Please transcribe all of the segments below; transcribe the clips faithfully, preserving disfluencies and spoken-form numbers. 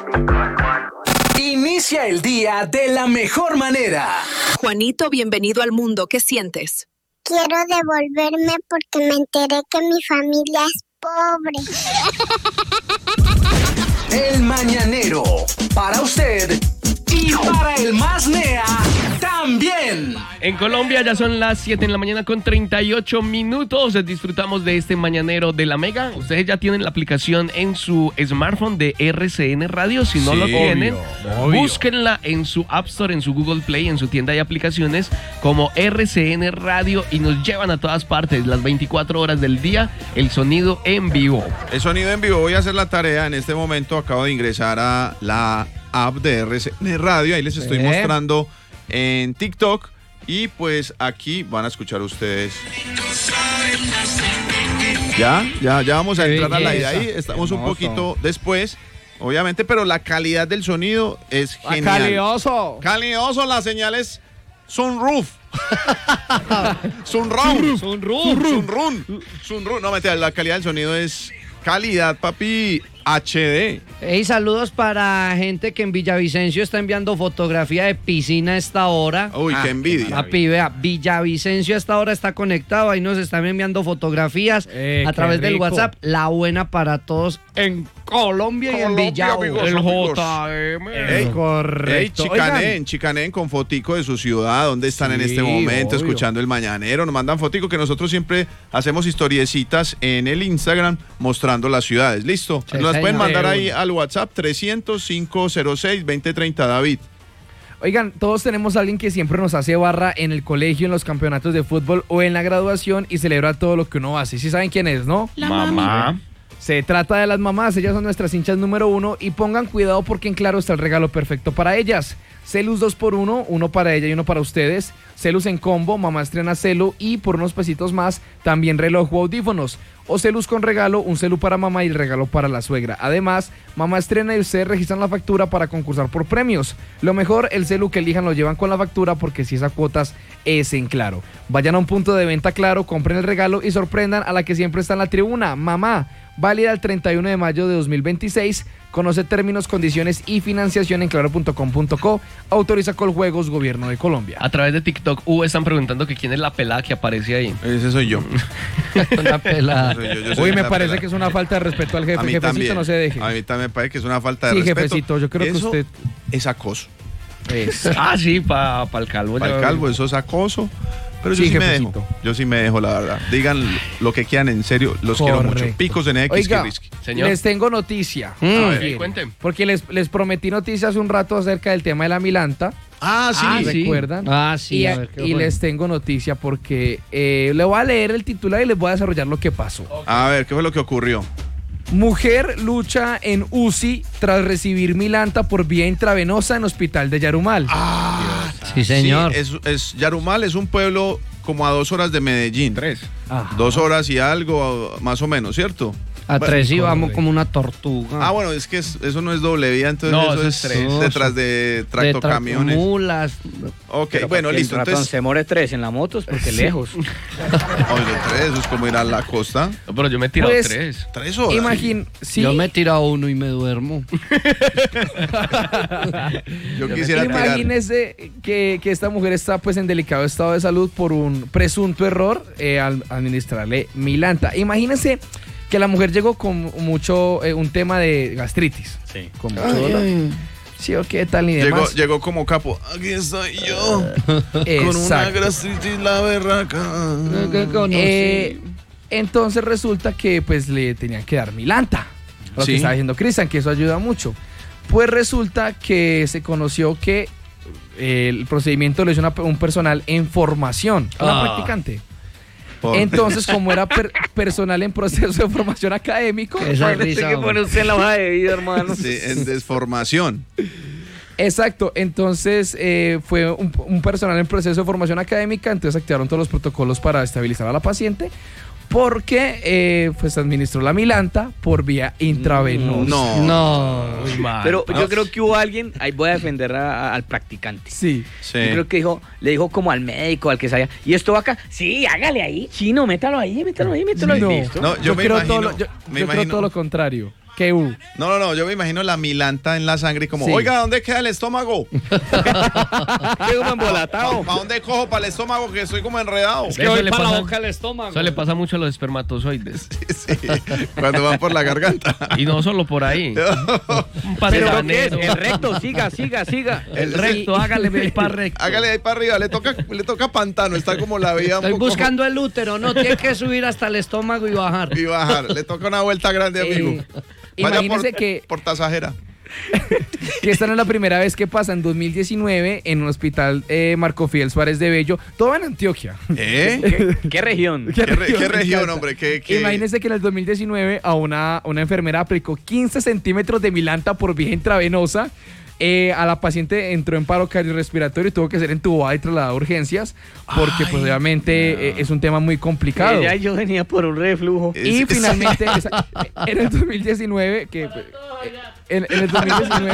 Inicia el día de la mejor manera. Juanito, bienvenido al mundo. ¿Qué sientes? Quiero devolverme porque me enteré que mi familia es pobre. El Mañanero, para usted y para el más nea también. En Colombia ya son las siete de la mañana con treinta y ocho minutos. Disfrutamos de este Mañanero de la Mega. Ustedes ya tienen la aplicación en su smartphone de R C N Radio. Si no Sí, lo tienen, obvio, obvio. búsquenla en su App Store, en su Google Play, en su tienda de aplicaciones como R C N Radio y nos llevan a todas partes, las veinticuatro horas del día, el sonido en vivo. El sonido en vivo, voy a hacer la tarea en este momento. Acabo de ingresar a la app de R C N Radio. Ahí les estoy ¿Eh? mostrando en TikTok. Y pues aquí van a escuchar ustedes. Ya, ya, ya vamos a Qué entrar al aire. belleza. Ahí estamos un Hermoso. poquito después, obviamente, pero la calidad del sonido es genial. ¡Calioso! Calioso, las señales sunroof. Sunround. Sunroof. Sunrun. Sunrun. No, mentira, la calidad del sonido es calidad, papi, H D. Hey, saludos para gente que en Villavicencio está enviando fotografía de piscina a esta hora. Uy, Ah, qué envidia. Papi, vea, Villavicencio a esta hora está conectado, ahí nos están enviando fotografías Eh, a qué través del rico. WhatsApp. La buena para todos en Colombia, y en Colombia, Villavo. amigos, El amigos. J M. Ey, Correcto. Ey, Oigan, chicaneen, chicaneen con fotico de su ciudad, dónde están en Sí, este momento, obvio. escuchando el Mañanero. Nos mandan fotico que nosotros siempre hacemos historiecitas en el Instagram mostrando las ciudades. ¿Listo? Sí, Nos las pueden señor. mandar De ahí una. al WhatsApp trescientos, quinientos seis, veinte treinta, David. Oigan, todos tenemos a alguien que siempre nos hace barra en el colegio, en los campeonatos de fútbol o en la graduación y celebra todo lo que uno hace. ¿Sí saben quién es, no? Mamá. Se trata de las mamás, ellas son nuestras hinchas número uno y pongan cuidado porque en Claro está el regalo perfecto para ellas. Celus dos por uno, uno para ella y uno para ustedes. Celus en combo, mamá estrena celu y por unos pesitos más también reloj o audífonos. O Celus con regalo, un celu para mamá y el regalo para la suegra. Además, mamá estrena y ustedes registran la factura para concursar por premios. Lo mejor, el celu que elijan lo llevan con la factura porque si esa cuotas es en Claro. Vayan a un punto de venta Claro, compren el regalo y sorprendan a la que siempre está en la tribuna, mamá. Válida el treinta y uno de mayo de dos mil veintiséis. Conoce términos, condiciones y financiación en claro punto com punto co. Autoriza Coljuegos, Gobierno de Colombia. A través de TikTok, U están preguntando que quién es la pelada que aparece ahí. Ese soy yo. Una pelada. Soy yo, yo soy Uy, me la parece pelada. que es una falta de respeto al jefe. A mí Jefecito, también. no se deje. A mí también me parece que es una falta de Sí, respeto. jefecito, yo creo que Eso usted- es acoso. Es- Ah, sí, para pa el calvo. Para ya- el calvo, eso es acoso. Pero yo Sí, sí me jefecito. dejo. Yo sí me dejo, la verdad. Digan lo que quieran, en serio. Los quiero mucho. Correcto. Picos en X, Oiga, que risky. Señor. les tengo noticia. Mm. A ver, ¿Quieren? cuenten. Porque les, les prometí noticias hace un rato acerca del tema de la Milanta. Ah, sí. Ah, sí. ¿Recuerdan? Ah, sí, Y, a ver, ¿qué y fue? les tengo noticia porque eh, le voy a leer el titular y les voy a desarrollar lo que pasó. A ver, ¿qué fue lo que ocurrió? Mujer lucha en U C I tras recibir Milanta por vía intravenosa en hospital de Yarumal. Ah, Sí, señor. Sí, es, es Yarumal es un pueblo como a dos horas de Medellín. Tres. Ajá. Dos horas y algo, más o menos, ¿cierto? A Bueno, tres íbamos correcto. como una tortuga. Ah, bueno, es que es- eso no es doble vía, entonces No, eso, eso es es tres. detrás de De tractocamiones. mulas. Ok, Pero bueno, porque listo. el ratón Entonces, se more tres en la moto es porque lejos. oye, tres, eso es como ir a la costa. No, pero yo me he tirado Pues, tres. Tres horas. Imagín, sí, Yo me he tirado uno y me duermo. Yo quisiera tirar. imagínese que, que esta mujer está pues en delicado estado de salud por un presunto error eh, al administrarle Milanta. Imagínese que la mujer llegó con mucho, eh, un tema de gastritis. Sí. Con mucho dolor. Sí, o qué tal y Llegó, demás. llegó como capo. Aquí estoy yo. Con una Exacto. gastritis la berraca. Eh, entonces resulta que pues le tenían que dar Milanta. Lo Sí. que estaba diciendo Cristian, que eso ayuda mucho. Pues resulta que se conoció que eh, el procedimiento lo hizo una- un personal en formación, una Ah. practicante. Por- Entonces, como era per- personal en proceso de formación académico, Esa risa, que hombre. pone usted en la hoja de vida, hermano. Sí, en desformación. exacto, entonces eh, fue un, un personal en proceso de formación académica, entonces activaron todos los protocolos para estabilizar a la paciente, porque eh, pues administró la Milanta por vía intravenosa. No. No. Muy mal. Pero Ah. yo creo que hubo alguien, ahí voy a defender a- a- al practicante. Sí. Sí. Yo creo que dijo, le dijo como al médico, al que sabía, ¿y esto va acá? Sí, hágale ahí. Chino, métalo ahí, métalo ahí, métalo ahí. No, Listo. No, yo yo, me creo, imagino- todo lo, yo, me yo creo imagino- todo lo contrario. ¿Qué hubo? No, no, no, yo me imagino la milanta en la sangre y como, Sí. oiga, ¿dónde queda el estómago? Qué como embolatado. ¿Para dónde cojo para el estómago que estoy como enredado? Es que Eso voy le para la pasa- boca al estómago. Eso le pasa mucho a los espermatozoides. Sí, cuando van por la garganta. Y no solo por ahí. Un ¿Pero qué es? pantanero. El recto, siga, siga, siga. El recto, hágale ahí para recto. Hágale ahí para arriba, le toca, le toca pantano, está como la vida un Estoy poco- buscando el útero, no, tiene que subir hasta el estómago y bajar. y bajar, le toca una vuelta grande, amigo. Eh, Vaya imagínese por, que- por tasajera. Que esta no es la primera vez que pasa. En dos mil diecinueve, en un hospital eh, Marco Fidel Suárez de Bello, todo en Antioquia. ¿Eh? ¿Qué, qué región? ¿Qué, re- qué Me región, encanta. hombre? ¿Qué, qué? Imagínense que en el dos mil diecinueve a una, una enfermera aplicó quince centímetros de milanta por vía intravenosa. Eh, a la paciente entró en paro cardiorrespiratorio y tuvo que ser entubada y trasladada a urgencias porque pues obviamente eh, es un tema muy complicado. Ya yo venía por un reflujo. Y Es- finalmente, esa- en el dos mil diecinueve, que eh, en, en el dos mil diecinueve,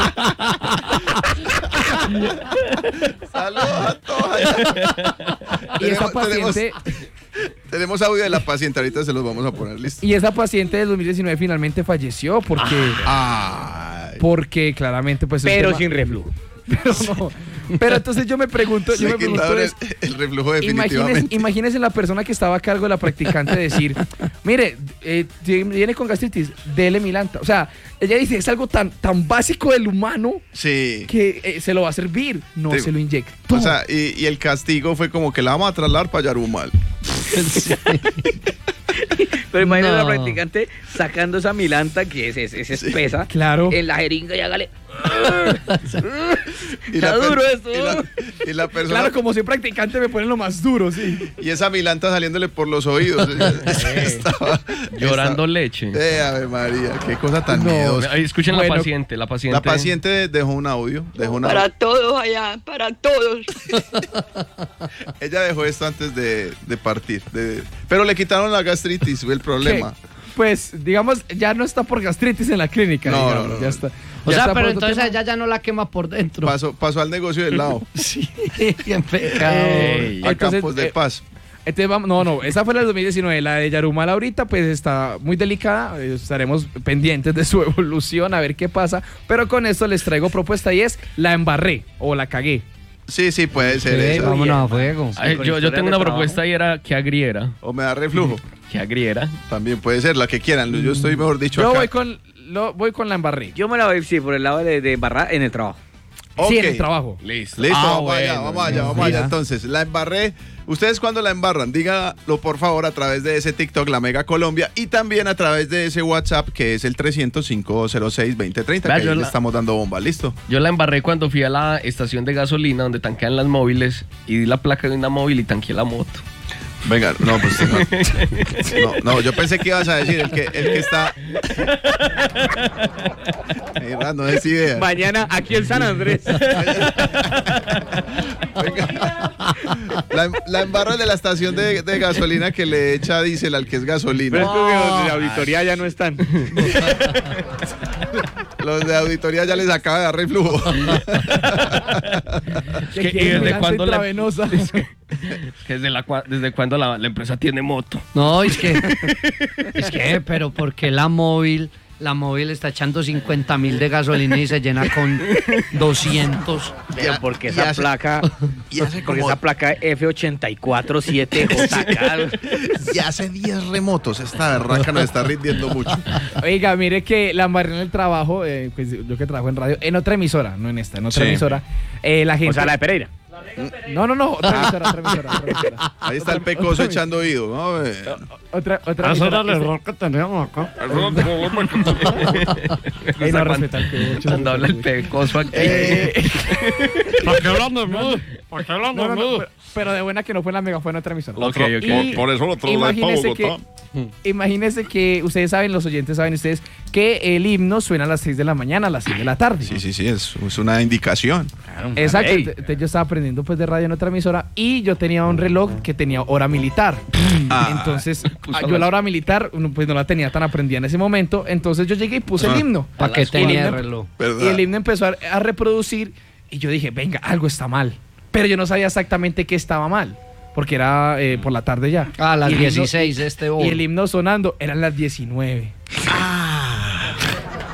Saludos a todos. y esa Tenemos- paciente, Tenemos audio de la paciente, ahorita se los vamos a poner, listo. y esa paciente del dos mil diecinueve finalmente falleció porque, Ay. porque claramente pues es un Pero tema- sin reflujo. pero no. Pero entonces yo me pregunto, yo Se me pregunto quitaron el, es, el reflujo Imagínese, definitivamente. imagínese la persona que estaba a cargo de la practicante decir, mire, eh, viene con gastritis, dele milanta. O sea, ella dice, es algo tan, tan básico del humano Sí. que eh, se lo va a servir, no Sí. se lo inyecta. O sea, y, y el castigo fue como que la vamos a trasladar para Yarumal. Pero imagínate No. a la practicante sacando esa milanta que es, es, es espesa. Claro. En la jeringa y hágale. Y Está per- duro eso. Y la, y la persona. Claro, como soy practicante me ponen lo más duro, sí. Y esa milanta saliéndole por los oídos. Estaba Llorando estaba- leche. Eh, Ave María, qué cosa tan No. miedosa. Ahí escuchen Bueno, la paciente, la paciente. La paciente dejó un audio, dejó una Para todos allá, para todos. ella dejó esto antes de, de partir, de- pero le quitaron la gastritis, fue el problema. Que, pues, digamos, ya no está por gastritis en la clínica. No, digamos, no, no, ya no. está. O Ya sea, está por pero otro entonces tema. ella ya no la quema por dentro. Pasó, pasó al negocio del lado, Sí, bien pecado. Ey. a Entonces, Campos de eh, Paz. Entonces, vamos, no, no, esa fue la del dos mil diecinueve. La de Yarumal ahorita, pues está muy delicada. eh, Estaremos pendientes de su evolución, a ver qué pasa. Pero con esto les traigo propuesta y es la embarré o la cagué. Sí, sí, puede ser Sí, esa. vámonos a fuego. Ay, con yo, yo historias tengo de una trabajo. propuesta y era que agriera. O me da reflujo. Que agriera. También puede ser, la que quieran. Yo estoy, mejor dicho, Yo acá. voy con, lo, voy con la embarré. Yo me la voy a decir por el lado de, de barra en el trabajo. Sí, en Ok. el trabajo. Listo. Listo, Ah, vamos allá, bueno, vamos allá, vamos mira. allá. Entonces, la embarré. Ustedes cuando la embarran, dígalo por favor a través de ese TikTok, La Mega Colombia, y también a través de ese WhatsApp que es el trescientos, cinco cero seis, veinte treinta, Vea, que yo ahí le la- estamos dando bomba, ¿listo? Yo la embarré cuando fui a la estación de gasolina donde tanquean las móviles y di la placa de una móvil y tanqueé la moto. Venga, no, pues no. No, no, yo pensé que ibas a decir el que, el que está. Mira, no es idea. Mañana aquí en San Andrés. Venga. La, la embarra de la estación de, de gasolina que le echa diésel al que es gasolina. Pero es que los de auditoría ya no están. Los de auditoría ya les acaba de dar reflujo. Es que- ¿y desde cuándo la, es que- que desde, la, cua- desde cuándo la, la empresa tiene moto? No, es que, es que, pero ¿por qué la móvil, la móvil está echando cincuenta mil de gasolina y se llena con doscientos? Pero Ya- porque y esa hace- placa, y hace porque como- esa placa F ochenta y cuatro siete J K. Y hace diez remotos. Esta berraca nos está rindiendo mucho. Oiga, mire que la embarré en el trabajo, eh, pues yo que trabajo en radio, en otra emisora, no en esta, en otra Sí. emisora. eh, la gente... O sea, la de Pereira. No, no, no, otra emisora, otra emisora, otra emisora. Ahí está el Otra- pecoso otra- echando oído. ¿No? Eh, Otra, otra emisora. que teníamos acá. Ey, no respeta el pecho, Cuando habla el respeta el pecoso aquí. Eh, ¿Por qué hablan de mí? ¿Por qué hablan no, de no, no, mí? pero, pero de buena que no fue en la mega, fue en otra emisora. Ok, ok. Y por eso lo trasladé imagínese pa' Bogotá. que, imagínese que ustedes saben, los oyentes saben ustedes, que el himno suena a las seis de la mañana, a las seis de la tarde. Sí, sí, sí, es, es una indicación. Exacto, Ey. ent- entonces yo estaba aprendiendo pues de radio en otra emisora y yo tenía un reloj que tenía hora militar. Ah. Entonces, Puso ah, yo las- la hora militar no, pues no la tenía tan aprendida en ese momento, entonces yo llegué y puse el Ah. himno. ¿Para qué Y el tenía el himno- reloj? ¿Verdad? Y el himno empezó a, a reproducir y yo dije, venga, algo está mal. Pero yo no sabía exactamente qué estaba mal, porque era eh, por la tarde ya. A las Y el himno- dieciséis este Y el himno sonando eran las diecinueve.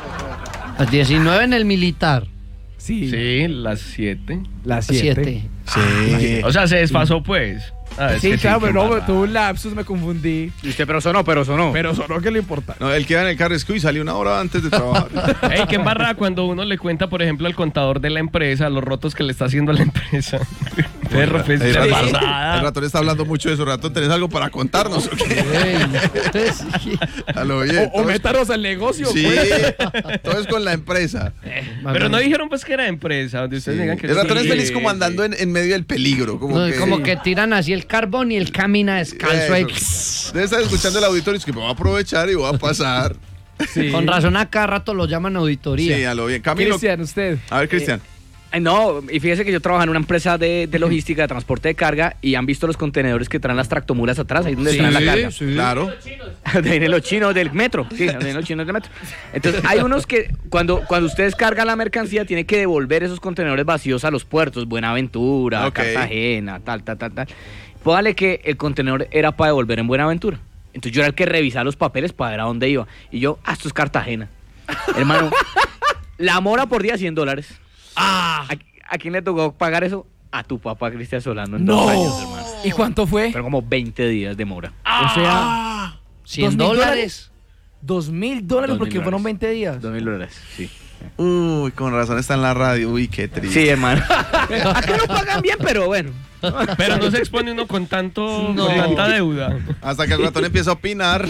Las diecinueve en el militar. Sí. Sí, las siete. Las siete. Sí. O sea, se desfasó, pues. Ah, es Sí, que claro, qué pero no, embarrada. tuve un lapsus, me confundí. Y usted, pero sonó, pero sonó. Pero sonó que lo importa. No, él queda en el carro, es que uy, salió una hora antes de trabajar. Ey, qué embarrada cuando uno le cuenta, por ejemplo, al contador de la empresa los rotos que le está haciendo a la empresa. Perro, pues, El qué ratón, pasada. el ratón está hablando mucho de su ratón. ¿Tenés algo para contarnos? ¿O qué? Ey, entonces, sí. A lo bien. O, o todo es- métanos al negocio, Sí, pues. todo es con la empresa. Pero no dijeron pues que era empresa, donde ustedes Sí. digan que El ratón sí. es feliz como andando en, en medio del peligro. Como, No, que, como que tiran así el carbón y él camina descalzo ahí. Eso. Debe estar escuchando el auditorio, es que me voy a aprovechar y voy a pasar. Sí. Con razón a cada rato lo llaman auditoría. Sí, a lo bien. Camilo. Cristian, usted. A ver, Cristian. Ay, no, y fíjese que yo trabajo en una empresa de, de logística, de transporte de carga, y han visto los contenedores que traen las tractomulas atrás, ahí donde traen la carga. Claro. De ahí vienen los chinos del metro. Sí, de ahí vienen los chinos del metro. Entonces, hay unos que cuando, cuando ustedes cargan la mercancía, tienen que devolver esos contenedores vacíos a los puertos, Buenaventura, Ok. Cartagena, tal, tal, tal, tal. Póngale que el contenedor era para devolver en Buenaventura. Entonces yo era el que revisaba los papeles para ver a dónde iba. Y yo, ah, esto es Cartagena. Hermano, la mora por día, cien dólares. Ah. ¿A, a quién le tocó pagar eso? A tu papá, Cristian Solano, en dos años, hermano. ¿Y cuánto fue? Pero como veinte días de mora. O sea, cien ¿dos mil dólares. Dos mil dólares Dos porque mil fueron dólares. veinte días. Dos mil dólares, sí. Uy, con razón está en la radio. Uy, qué triste. Sí, hermano. Acá no pagan bien, pero bueno. Pero no se expone uno con tanto No. con tanta deuda. Hasta que el ratón empieza a opinar.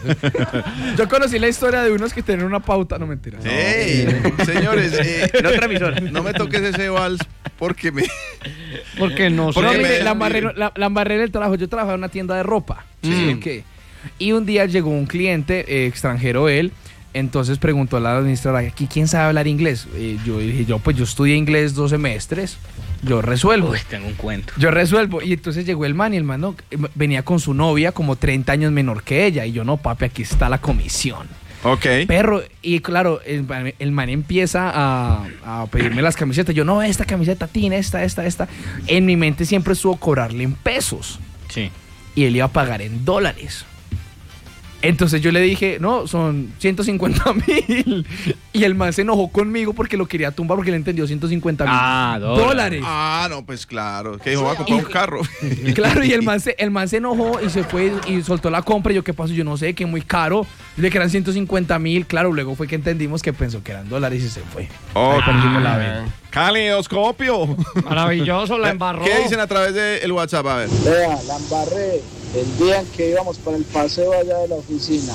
Yo conocí la historia de unos que tenían una pauta, no mentiras. Ey, señores, eh, En otra emisora. no me toques ese vals porque me. Porque no Porque No, sé. me- mire, la embarré, la, la embarré en el trabajo. Yo trabajaba en una tienda de ropa. Sí. ¿ok? Y un día llegó un cliente, eh, extranjero él, entonces preguntó a la administradora, ¿aquí quién sabe hablar inglés? Y yo dije, yo pues yo estudié inglés dos semestres, yo resuelvo. Uy, tengo un cuento. Yo resuelvo. Y entonces llegó el man y el man no, venía con su novia como treinta años menor que ella. Y yo, no, papi, aquí está la comisión. Ok. Perro, y claro, el, man- el man empieza a, a pedirme las camisetas. Yo, no, esta camiseta, Tina, esta, esta, esta. En mi mente siempre estuvo cobrarle en pesos. Sí. Y él iba a pagar en dólares. Entonces yo le dije, no, son ciento cincuenta mil. Y el man se enojó conmigo porque lo quería tumbar porque le entendió ciento cincuenta mil Ah, dólares. dólares. Ah, no, pues claro. Que dijo, va a comprar un carro. Claro, y el man, se, el man se enojó y se fue y soltó la compra. Y yo, ¿qué pasó? Yo no sé, que muy caro. Yo le dije que eran ciento cincuenta mil. Claro, luego fue que entendimos que pensó que eran dólares y se fue. Ok. perdimos la venta. Caleidoscopio. Maravilloso, la embarró. ¿Qué dicen a través del WhatsApp? A ver. Vea, la embarré el día en que íbamos para el paseo allá de la oficina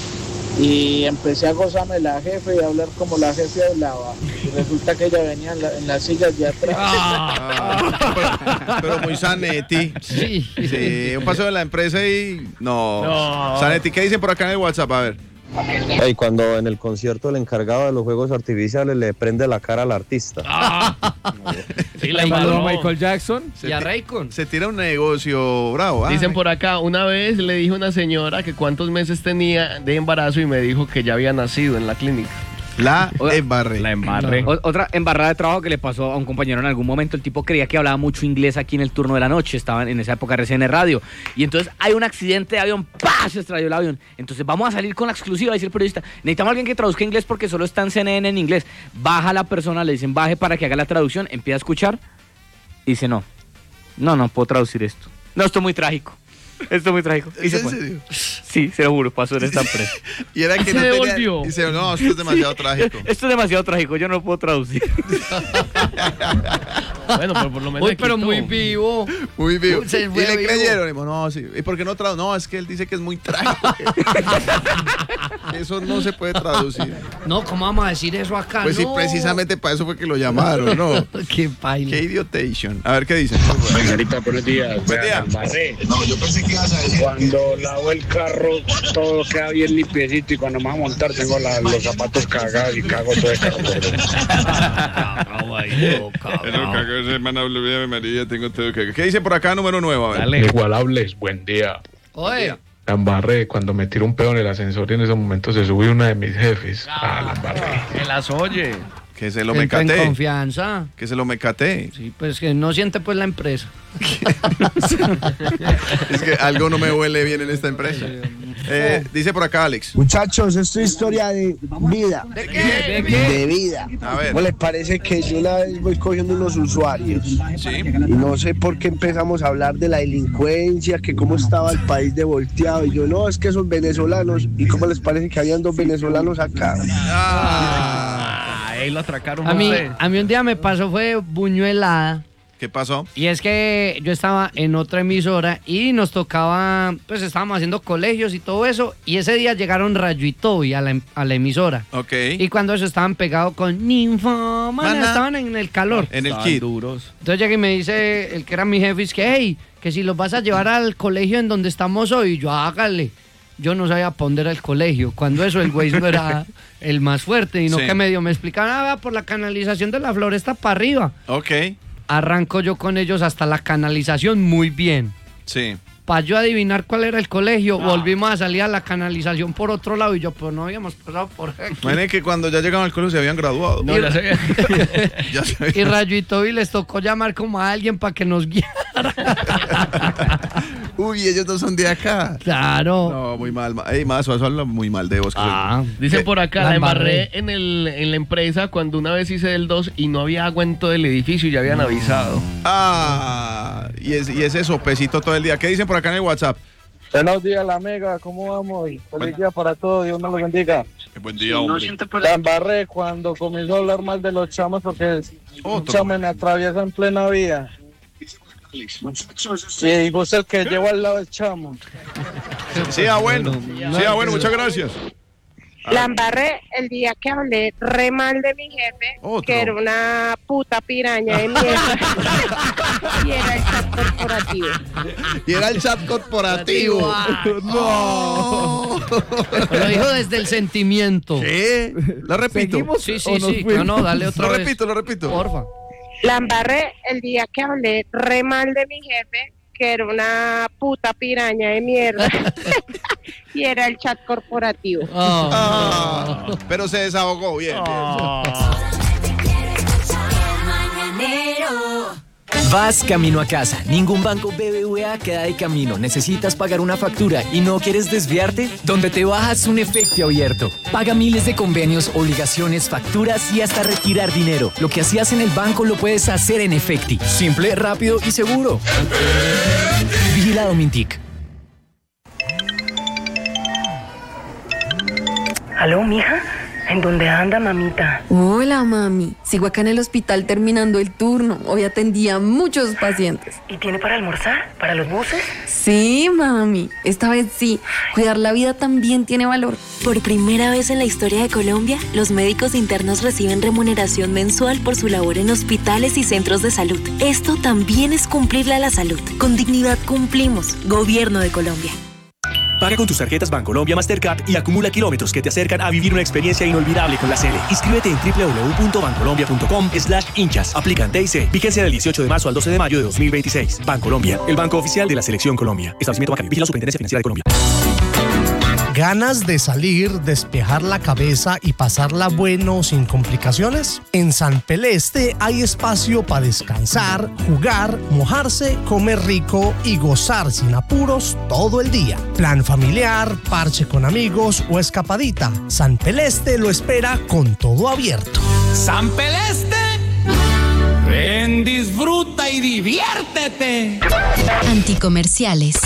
y empecé a gozarme la jefe y a hablar como la jefe hablaba y resulta que ella venía en, la- en las sillas de atrás. Ah, pero, pero muy Zanetti. Sí. Sí, un paso de la empresa y. No. No. Zanetti, ¿qué dicen por acá en el WhatsApp? A ver. Ey, cuando en el concierto el encargado de los juegos artificiales le prende la cara al artista. Sí, La la embarró embarró. Michael Jackson. Y a Raycon. Se tira un negocio bravo. ¿ah? Dicen por acá, una vez le dije a una señora que cuántos meses tenía de embarazo y me dijo que ya había nacido en la clínica. La Oiga, embarré. La embarré. O- Otra embarrada de trabajo que le pasó a un compañero en algún momento. El tipo creía que hablaba mucho inglés aquí en el turno de la noche. Estaban en esa época R C N Radio. Y entonces hay un accidente de avión. ¡Pah! Se estrelló el avión. Entonces vamos a salir con la exclusiva, dice el periodista. Necesitamos a alguien que traduzca inglés porque solo está en C N N en inglés. Baja la persona, le dicen baje para que haga la traducción. Empieza a escuchar. Y dice no. No, no puedo traducir esto. No, esto es muy trágico. Esto es muy trágico. Y ¿Es se en fue. serio? Sí, se lo juro, pasó en esta empresa. Y era que Se no tenía- devolvió. Y dice, no, esto es demasiado trágico. Esto es demasiado trágico, yo no lo puedo traducir. Bueno, pero por lo menos. Uy, le pero quitó. muy vivo. Muy vivo. Se Y fue le vivo. creyeron. Y dijo, no, sí. ¿Y por qué no traduce? No, es que él dice que es muy trágico. que Eso no se puede traducir. No, ¿cómo vamos a decir eso acá? Pues sí, No. precisamente para eso fue que lo llamaron, ¿no? Qué paila. Qué idiotation. A ver qué dicen. Margarita, buenos días. Buen día. No, yo pensé que ibas a decir. Cuando lavo el carro, todo queda bien limpiecito y cuando me voy a montar tengo la- los zapatos cagados y cago todo el carro. ¿Qué dicen por acá, número nueve? A ver. Dale. Igualables, buen día. Oye, La embarré cuando me tiro un pedo en el ascensor y en ese momento se subió una de mis jefes. Ah, la embarré. Que las oye. Que se lo entra en mecate. confianza. Que se lo mecate. Sí, pues que no siente pues la empresa. Es que algo no me huele bien en esta empresa. Eh, dice por acá Alex. Muchachos, esto es historia de vida. ¿De qué? ¿De qué? De vida. A ver. ¿Cómo les parece que yo una vez voy cogiendo unos usuarios? Sí. Y no sé por qué empezamos a hablar de la delincuencia, que cómo estaba el país de volteado. Y yo, no, es que esos venezolanos. ¿Y cómo les parece que habían dos venezolanos acá? Ah, ahí lo atracaron. A mí, usted. a mí un día me pasó fue buñuelada. ¿Qué pasó? Y es que yo estaba en otra emisora y nos tocaba, pues estábamos haciendo colegios y todo eso, y ese día llegaron Rayo y Toby a la, a la emisora. Ok. Y cuando eso estaban pegados con Ninfomana, Mana. estaban en el calor. En el Estaban kit. duros. Entonces llega y me dice el que era mi jefe, es que, hey, que si los vas a llevar al colegio en donde estamos hoy, y yo, hágale. Yo no sabía poner el colegio. Cuando eso el güey no era el más fuerte, y no Sí. que medio me explicaban, ah, va por la canalización de la floresta para arriba. Ok. Arranco yo con ellos hasta la canalización muy bien. Sí. Para yo adivinar cuál era el colegio, volvimos a salir a la canalización por otro lado y yo, pues no habíamos pasado por aquí. Imagínate que cuando ya llegaban al colegio se habían graduado. No, ya sé. Ya se Y Rayo y Toby les tocó llamar como a alguien para que nos guiara. Uy, ellos no son de acá. Claro. No, muy mal. ma- Ey, más, eso habla muy mal de vos. que Ah, soy- Dicen ¿Qué? por acá, La la embarré embarré. en, el, en la empresa cuando una vez hice del dos y no había agua en todo el edificio y ya habían avisado. Ah, y, es, y ese sopecito todo el día. ¿Qué dicen por acá en el WhatsApp? Buenos días, la Mega, ¿cómo vamos? Feliz día para todos, Dios me los bendiga. Buen día, hombre. La embarré cuando comenzó a hablar mal de los chamos porque un Otro. chamo me atraviesa en plena vía. Sí, y vos el que llevo al lado del chamo. Sí, ah, bueno. Sí, ah, bueno, muchas gracias. La embarré el día que hablé re mal de mi jefe, Otro. que era una puta piraña de mierda. Y era el chat corporativo. Y era el chat corporativo. No. Lo dijo desde el sentimiento. ¿Qué? Lo repito. ¿Seguimos Sí, o sí, nos sí. fuimos? No, no, dale otra Lo vez. repito, lo repito. Porfa. La embarré el día que hablé re mal de mi jefe, que era una puta piraña de mierda. Y era el chat corporativo. Oh. Ah, pero se desahogó bien. Vas camino a casa. Ningún banco B B V A queda de camino. Necesitas pagar una factura y no quieres desviarte. Donde te bajas un efecto abierto. Paga miles de convenios, obligaciones, facturas y hasta retirar dinero. Lo que hacías en el banco lo puedes hacer en Efecti. Simple, rápido y seguro. Vigilado Mintic. ¿Aló, mija? ¿En dónde anda, mamita? Hola, mami. Sigo acá en el hospital terminando el turno. Hoy atendí a muchos pacientes. ¿Y tiene para almorzar? ¿Para los buses? Sí, mami. Esta vez sí. Cuidar la vida también tiene valor. Por primera vez en la historia de Colombia, los médicos internos reciben remuneración mensual por su labor en hospitales y centros de salud. Esto también es cumplirle a la salud. Con dignidad cumplimos. Gobierno de Colombia. Paga con tus tarjetas Bancolombia Mastercard y acumula kilómetros que te acercan a vivir una experiencia inolvidable con la Cele. Inscríbete en doble u doble u doble u punto bancolombia punto com slash hinchas. Aplican T I C. Vigencia del dieciocho de marzo al doce de mayo de dos mil veintiséis. Bancolombia, el banco oficial de la Selección Colombia. Establecimiento bancario. Vigila la Superintendencia Financiera de Colombia. ¿Ganas de salir, despejar la cabeza y pasarla bueno sin complicaciones? En San Peleste hay espacio para descansar, jugar, mojarse, comer rico y gozar sin apuros todo el día. Plan familiar, parche con amigos o escapadita. San Peleste lo espera con todo abierto. San Peleste, ven, disfruta y diviértete. Anticomerciales.